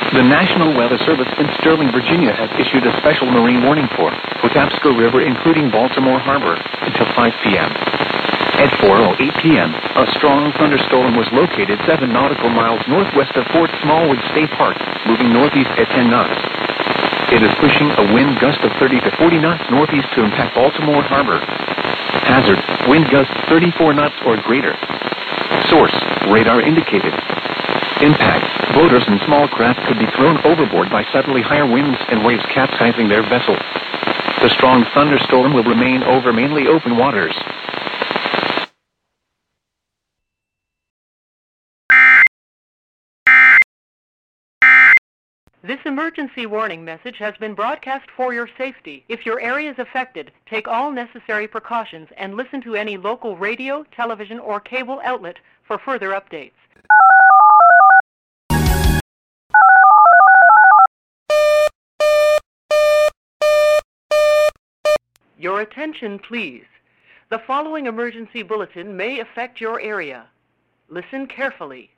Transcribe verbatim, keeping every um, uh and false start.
The National Weather Service in Sterling, Virginia has issued a special marine warning for Patapsco River, including Baltimore Harbor, until five p.m. At four oh eight p.m., a strong thunderstorm was located seven nautical miles northwest of Fort Smallwood State Park, moving northeast at ten knots. It is pushing a wind gust of thirty to forty knots northeast to impact Baltimore Harbor. Hazard, wind gust thirty-four knots or greater. Source, radar indicated. Impact, boaters and small craft could be thrown overboard by suddenly higher winds and waves capsizing their vessel. The strong thunderstorm will remain over mainly open waters. This emergency warning message has been broadcast for your safety. If your area is affected, take all necessary precautions and listen to any local radio, television, or cable outlet for further updates. Your attention, please. The following emergency bulletin may affect your area. Listen carefully.